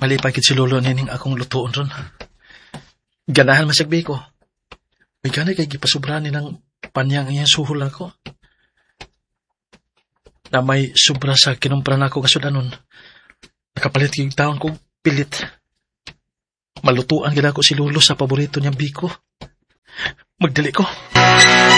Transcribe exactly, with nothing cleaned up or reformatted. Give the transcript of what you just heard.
Malipay kit si Lolo nining akong lutuon ron. Ganahan masagbi ko. May ganay kay gipasubra ni ng panyang iyang suhol ako. Na may sobra sa kinumpran ako kasudanon. Nakapalit yung taon kong pilit. Malutuan gina ko si Lolo sa paborito niyang biko. Magdali ko.